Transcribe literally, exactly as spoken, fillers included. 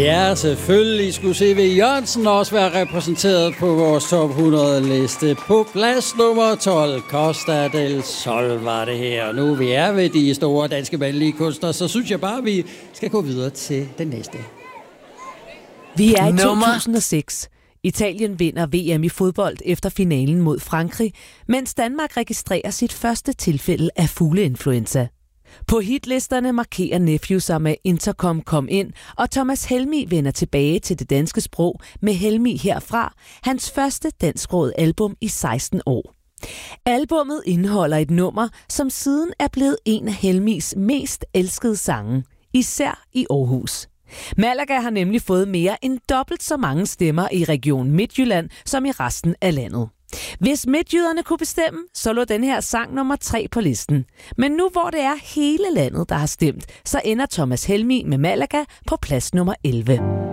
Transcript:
Ja, selvfølgelig skulle C V Jørgensen også være repræsenteret på vores top hundrede-liste. På plads nummer tolv, Costa del Sol var det her. Nu vi er ved de store danske mandlige kunstnere, så synes jeg bare, at vi skal gå videre til den næste. Vi er i to tusind og seks. Italien vinder V M i fodbold efter finalen mod Frankrig, mens Danmark registrerer sit første tilfælde af fugleinfluenza. På hitlisterne markerer Nephew sig med Intercom Kom Ind, og Thomas Helmig vender tilbage til det danske sprog med Helmig herfra, hans første dansksprogede album i seksten år. Albummet indeholder et nummer, som siden er blevet en af Helmigs mest elskede sange, især i Aarhus. Malaga har nemlig fået mere end dobbelt så mange stemmer i Region Midtjylland som i resten af landet. Hvis midtjyderne kunne bestemme, så lå den her sang nummer tre på listen. Men nu hvor det er hele landet, der har stemt, så ender Thomas Helmig med Malaga på plads nummer elleve.